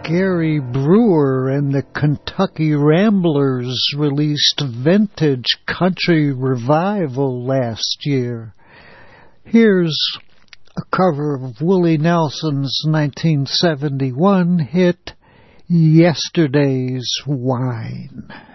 Gary Brewer and the Kentucky Ramblers released Vintage Country Revival last year. Here's a cover of Willie Nelson's 1971 hit, Yesterday's Wine.